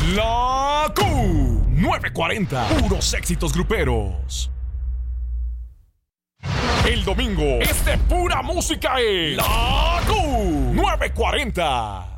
La Q940. Puros éxitos gruperos. El domingo es de pura música en La Q940.